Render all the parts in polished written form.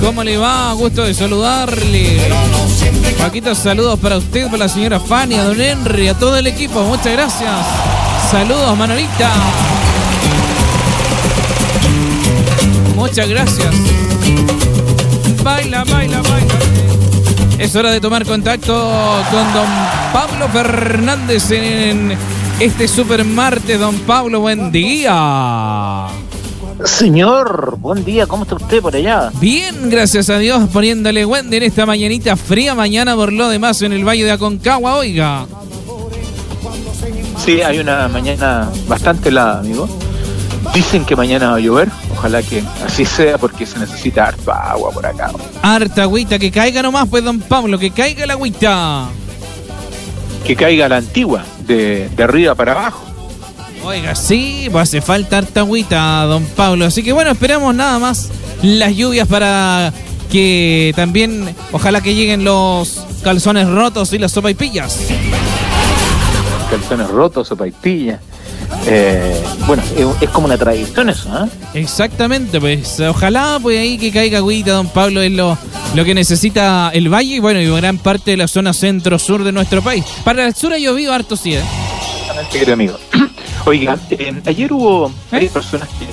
¿Cómo le va? Gusto de saludarle. Paquito, saludos para usted, para la señora Fanny, a don Henry, a todo el equipo. Muchas gracias. Saludos, Manolita. Muchas gracias. Baila, baila, baila. Es hora de tomar contacto con don Pablo Fernández en este super martes. Don Pablo, buen día. Señor, buen día, ¿cómo está usted por allá? Bien, gracias a Dios, poniéndole Wendy en esta mañanita fría, mañana por lo demás en el Valle de Aconcagua, oiga. Sí, hay una mañana bastante helada, amigo. Dicen que mañana va a llover, ojalá que así sea porque se necesita harta agua por acá. Harta agüita, que caiga nomás, pues, don Pablo, que caiga la agüita. Que caiga la antigua, de arriba para abajo. Oiga, sí, pues hace falta harta agüita, don Pablo. Así que bueno, esperamos nada más las lluvias para que también, ojalá que lleguen los calzones rotos y las sopaipillas. Calzones rotos, sopaipillas. Bueno, es como una tradición eso, ¿eh? Exactamente, pues ojalá pues ahí que caiga agüita, don Pablo, es lo que necesita el valle y bueno, y gran parte de la zona centro-sur de nuestro país. Para el sur ha llovido harto, sí, ¿eh? Querido amigo. Oiga, ayer hubo varias personas que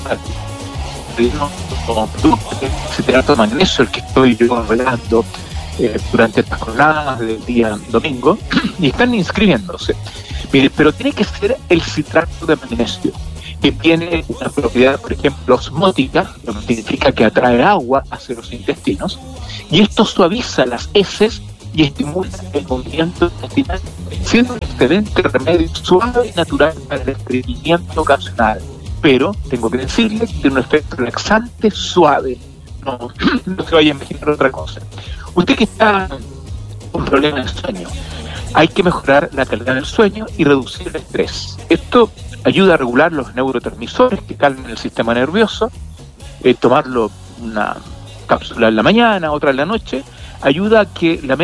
pidieron citrato de magnesio, el que estoy yo hablando durante estas jornadas del día domingo, y están inscribiéndose. Mire, pero tiene que ser el citrato de magnesio, que tiene una propiedad, por ejemplo, osmótica, lo que significa que atrae agua hacia los intestinos, y esto suaviza las heces y estimula el movimiento intestinal, siendo un excelente remedio suave y natural para el estreñimiento ocasional. Pero, tengo que decirle, tiene un efecto relaxante suave. No se vaya a imaginar otra cosa. Usted que está con problemas de sueño, hay que mejorar la calidad del sueño y reducir el estrés. Esto ayuda a regular los neurotransmisores que calman el sistema nervioso. Tomarlo una cápsula en la mañana, otra en la noche, ayuda a que la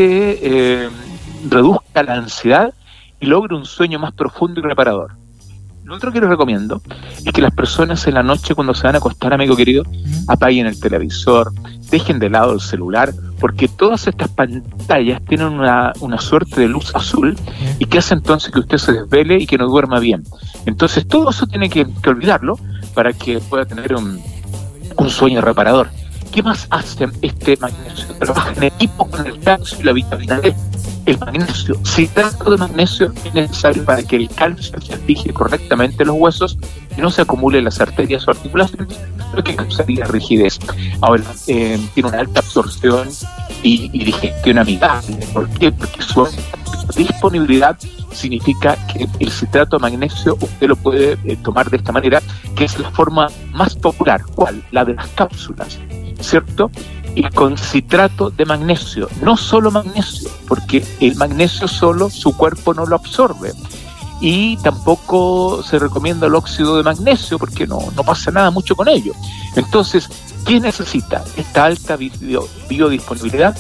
mente reduzca la ansiedad y logre un sueño más profundo y reparador. Lo otro que les recomiendo es que las personas en la noche, cuando se van a acostar, amigo querido, apaguen el televisor, dejen de lado el celular, porque todas estas pantallas tienen una suerte de luz azul y que hace entonces que usted se desvele y que no duerma bien. Entonces todo eso tiene que olvidarlo para que pueda tener un sueño reparador. ¿Qué más hace este magnesio? Trabaja en equipo con el calcio y la vitamina D. El magnesio, citrato de magnesio, es necesario para que el calcio se fije correctamente en los huesos y no se acumule en las arterias o articulaciones, lo que causaría rigidez. Ahora, tiene una alta absorción y digestión amigable. ¿Por qué? Porque su disponibilidad significa que el citrato de magnesio usted lo puede tomar de esta manera, que es la forma más popular. ¿Cuál? La de las cápsulas, ¿cierto? Y con citrato de magnesio, no solo magnesio, porque el magnesio solo su cuerpo no lo absorbe, y tampoco se recomienda el óxido de magnesio porque no pasa nada mucho con ello. Entonces, ¿qué necesita? Esta alta biodisponibilidad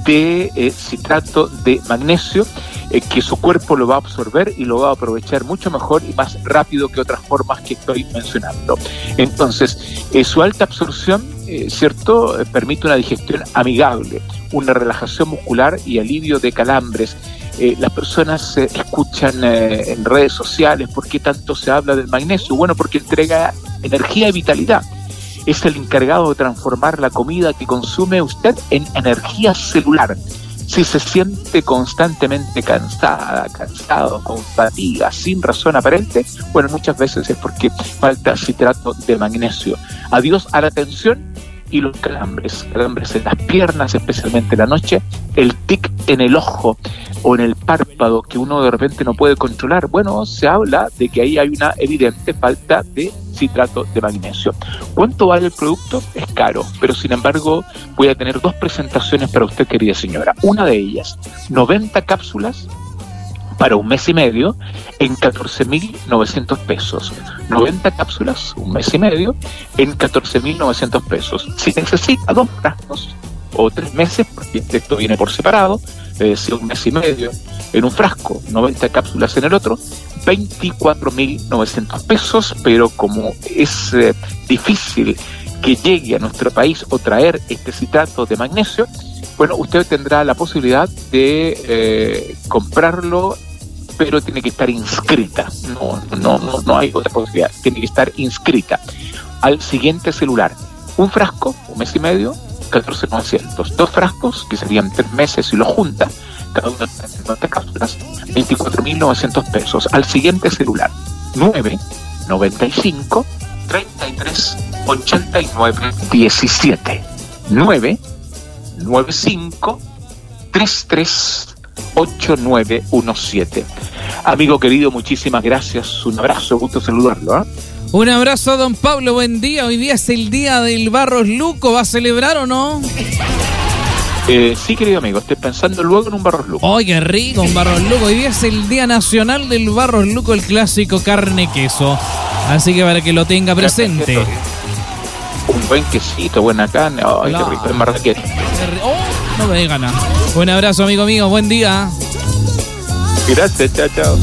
de citrato de magnesio, que su cuerpo lo va a absorber y lo va a aprovechar mucho mejor y más rápido que otras formas que estoy mencionando. Entonces, su alta absorción, ¿cierto?, permite una digestión amigable, una relajación muscular y alivio de calambres. Las personas escuchan en redes sociales ¿por qué tanto se habla del magnesio? Bueno, porque entrega energía y vitalidad. Es el encargado de transformar la comida que consume usted en energía celular. Si se siente constantemente cansado, con fatiga, sin razón aparente, bueno, muchas veces es porque falta citrato de magnesio. Adiós a la tensión y los calambres en las piernas, especialmente en la noche, el tic en el ojo o en el párpado que uno de repente no puede controlar. Bueno, se habla de que ahí hay una evidente falta de citrato de magnesio. ¿Cuánto vale el producto? Es caro, pero sin embargo voy a tener dos presentaciones para usted, querida señora. Una de ellas, 90 cápsulas para un mes y medio en 14.900 pesos. 90 cápsulas, un mes y medio, en 14.900 pesos. Si necesita 2 frascos o 3 meses, porque esto viene por separado, si un mes y medio en un frasco, 90 cápsulas en el otro, 24.900 pesos, pero como es difícil que llegue a nuestro país o traer este citrato de magnesio, bueno, usted tendrá la posibilidad de comprarlo, pero tiene que estar inscrita. No hay otra posibilidad. Tiene que estar inscrita al siguiente celular. Un frasco, un mes y medio, 14.900. 2 frascos, que serían 3 meses si lo junta, cada uno de 50 cápsulas, 24.900 pesos. Al siguiente celular, 995 33 89 17. 995 33 8917. Amigo querido, muchísimas gracias. Un abrazo, gusto saludarlo. Un abrazo, don Pablo, buen día. Hoy día es el día del Barros Luco. ¿Va a celebrar o no? Sí, querido amigo, estoy pensando luego en un Barros Luco. ¡Ay, qué rico, un Barros Luco! Hoy día es el Día Nacional del Barros Luco, el clásico carne-queso. Así que para que lo tenga presente. Un buen quesito, buena carne. ¡Ay, qué rico! En Marraqueta. No me dé ganas. Un abrazo, amigo mío. Buen día. Gracias, chao, chao.